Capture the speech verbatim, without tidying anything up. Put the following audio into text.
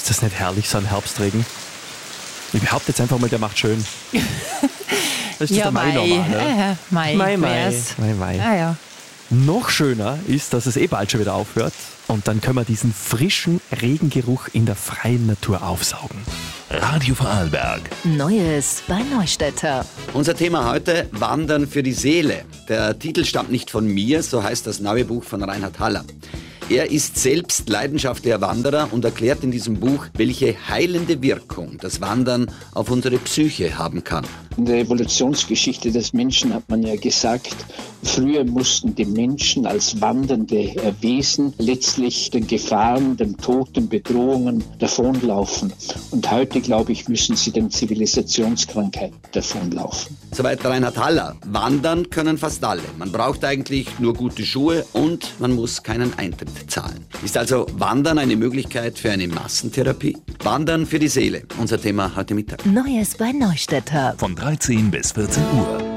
Ist das nicht herrlich, so ein Herbstregen? Ich behaupte jetzt einfach mal, der macht schön. Das ist ja, der Mai Mai. normal, ne? Ja, ja, Mai. Mai, Mai. wär's. Mai, Mai. Ah, ja. Noch schöner ist, dass es eh bald schon wieder aufhört und dann können wir diesen frischen Regengeruch in der freien Natur aufsaugen. Radio Vorarlberg. Neues bei Neustädter. Unser Thema heute: Wandern für die Seele. Der Titel stammt nicht von mir, so heißt das neue Buch von Reinhard Haller. Er ist selbst leidenschaftlicher Wanderer und erklärt in diesem Buch, welche heilende Wirkung das Wandern auf unsere Psyche haben kann. In der Evolutionsgeschichte des Menschen hat man ja gesagt, früher mussten die Menschen als wandernde Wesen letztlich den Gefahren, dem Tod, den Bedrohungen davonlaufen. Und heute, glaube ich, müssen sie den Zivilisationskrankheiten davonlaufen. Soweit Reinhard Haller. Wandern können fast alle. Man braucht eigentlich nur gute Schuhe und man muss keinen Eintritt zahlen. Ist also Wandern eine Möglichkeit für eine Massentherapie? Wandern für die Seele. Unser Thema heute Mittag. Neues bei Neustädter. Von dreizehn bis vierzehn Uhr.